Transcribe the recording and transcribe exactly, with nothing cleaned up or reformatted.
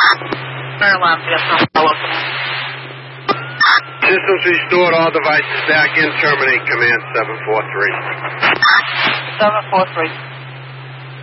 Fire alarm, yes, no follow-up. Systems restored, all devices back in, terminate command seven four three. seven four three.